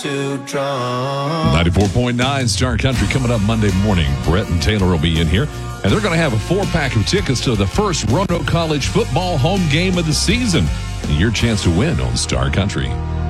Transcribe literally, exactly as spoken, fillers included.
too drunk. ninety-four point nine Star Country coming up Monday morning. Brett and Taylor will be in here, and they're going to have a four-pack of tickets to the first Roanoke College football home game of the season. And your chance to win on Star Country.